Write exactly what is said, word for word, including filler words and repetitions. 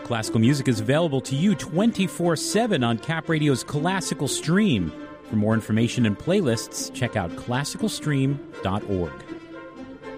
Classical music is available to you twenty-four seven on Cap Radio's Classical Stream. For more information and playlists, check out classical stream dot org.